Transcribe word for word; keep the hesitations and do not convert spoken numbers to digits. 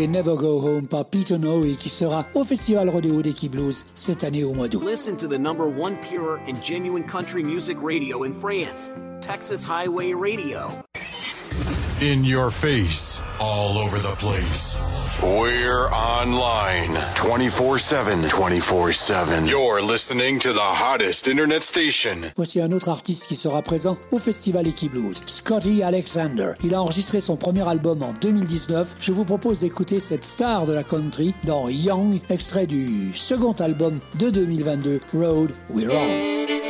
écouter Never Go Home par Peter Noe qui sera au Festival Rodeo d'Eki Blues cette année au mois d'août. Listen to the number one pure and genuine country music radio in France, Texas Highway Radio. In your face, all over the place. We're online twenty-four seven, twenty-four seven. You're listening to the hottest internet station. Voici un autre artiste qui sera présent au Festival Eki Blues, Scotty Alexander. Il a enregistré son premier album en deux mille dix-neuf. Je vous propose d'écouter cette star de la country dans Young, extrait du second album de deux mille vingt-deux, Road We're On.